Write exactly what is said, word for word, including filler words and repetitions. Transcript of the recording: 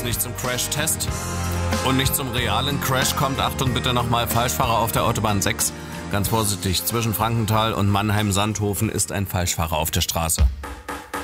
es nicht zum Crash-Test und nicht zum realen Crash kommt, Achtung bitte nochmal, Falschfahrer auf der Autobahn sechs. Ganz vorsichtig, zwischen Frankenthal und Mannheim-Sandhofen ist ein Falschfahrer auf der Straße.